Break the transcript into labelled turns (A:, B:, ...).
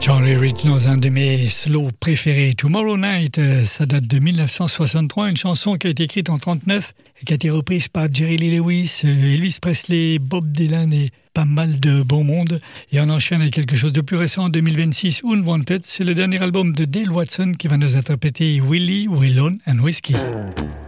A: Charlie Rich dans un de mes slows préférés, Tomorrow Night, ça date de 1963, une chanson qui a été écrite en 1939 et qui a été reprise par Jerry Lee Lewis, Elvis Presley, Bob Dylan et pas mal de bon monde. Et on enchaîne avec quelque chose de plus récent en 2026, Unwanted, c'est le dernier album de Dale Watson qui va nous interpréter Willie, Waylon and Whiskey.